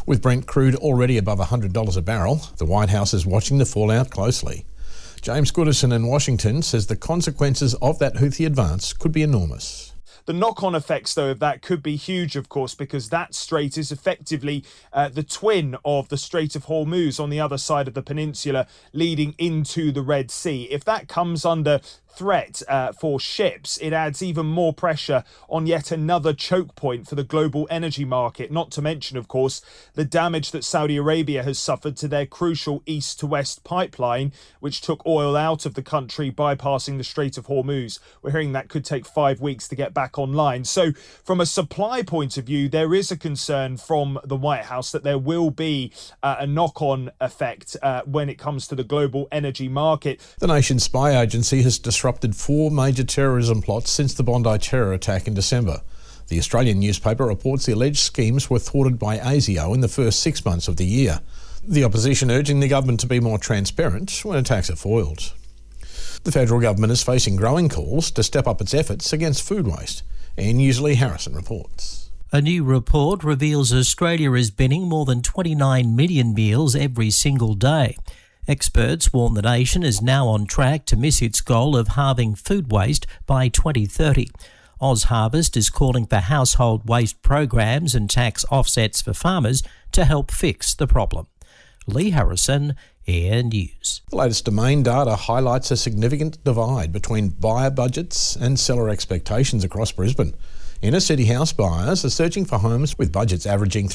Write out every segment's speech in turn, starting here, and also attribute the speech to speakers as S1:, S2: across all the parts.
S1: With Brent crude already above $100 a barrel, the White House is watching the fallout closely. James Goodison in Washington says the consequences of that Houthi advance could be enormous.
S2: The knock-on effects, though, of that could be huge, of course, because that strait is effectively the twin of the Strait of Hormuz on the other side of the peninsula, leading into the Red Sea. If that comes under threat for ships, it adds even more pressure on yet another choke point for the global energy market, not to mention, of course, the damage that Saudi Arabia has suffered to their crucial east-to-west pipeline, which took oil out of the country, bypassing the Strait of Hormuz. We're hearing that could take 5 weeks to get back online. So from a supply point of view, there is a concern from the White House that there will be a knock-on effect when it comes to the global energy market.
S1: The nation's spy agency has disrupted 4 major terrorism plots since the Bondi terror attack in December. The Australian newspaper reports the alleged schemes were thwarted by ASIO in the first 6 months of the year. The opposition urging the government to be more transparent when attacks are foiled. The federal government is facing growing calls to step up its efforts against food waste. And Newsley Harrison reports.
S3: A new report reveals Australia is binning more than 29 million meals every single day. Experts warn the nation is now on track to miss its goal of halving food waste by 2030. OzHarvest is calling for household waste programs and tax offsets for farmers to help fix the problem. Lee Harrison, Air News.
S1: The latest Domain data highlights a significant divide between buyer budgets and seller expectations across Brisbane. Inner-city house buyers are searching for homes with budgets averaging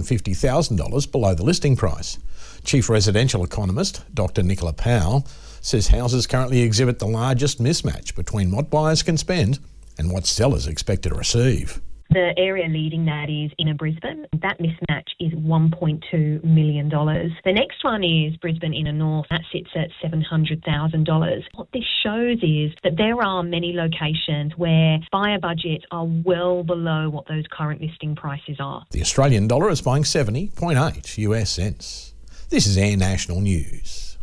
S1: $350,000 below the listing price. Chief residential economist Dr Nicola Powell says houses currently exhibit the largest mismatch between what buyers can spend and what sellers expect to receive.
S4: The area leading that is Inner Brisbane. That mismatch is $1.2 million. The next one is Brisbane Inner North. That sits at $700,000. What this shows is that there are many locations where buyer budgets are well below what those current listing prices are.
S1: The Australian dollar is buying 70.8 US cents. This is Air National News.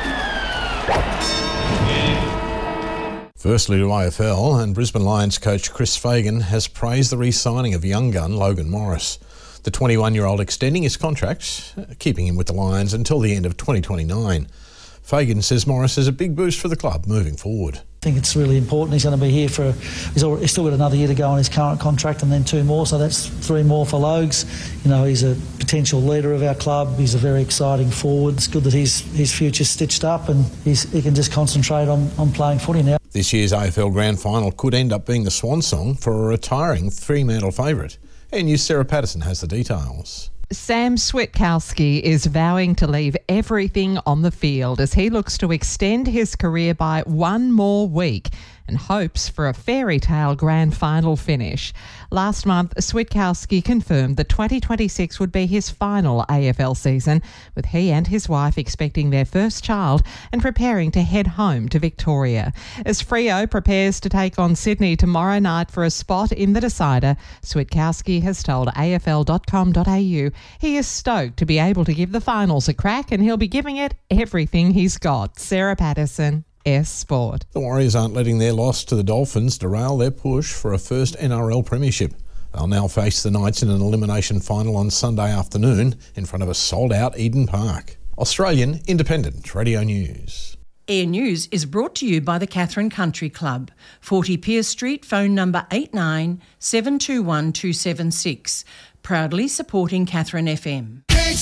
S1: Firstly to AFL, and Brisbane Lions coach Chris Fagan has praised the re-signing of young gun Logan Morris. The 21-year-old extending his contract, keeping him with the Lions until the end of 2029. Fagan says Morris is a big boost for the club moving forward.
S5: I think it's really important. He's going to be here he's still got another year to go on his current contract and then 2 more, so that's 3 more for Logs. You know, he's a potential leader of our club. He's a very exciting forward. It's good that his future's stitched up and he can just concentrate on playing footy now.
S1: This year's AFL Grand Final could end up being the swan song for a retiring Fremantle favourite. And News Sarah Patterson has the details.
S6: Sam Switkowski is vowing to leave everything on the field as he looks to extend his career by 1 more week and hopes for a fairy tale grand final finish. Last month, Switkowski confirmed that 2026 would be his final AFL season, with he and his wife expecting their first child and preparing to head home to Victoria. As Freo prepares to take on Sydney tomorrow night for a spot in the decider, Switkowski has told AFL.com.au he is stoked to be able to give the finals a crack and he'll be giving it everything he's got. Sarah Patterson, S Sport.
S1: The Warriors aren't letting their loss to the Dolphins derail their push for a first NRL premiership. They'll now face the Knights in an elimination final on Sunday afternoon in front of a sold-out Eden Park. Australian Independent Radio News.
S7: Air News is brought to you by the Catherine Country Club, 40 Pierce Street, phone number 89 721 276. Proudly supporting Catherine FM.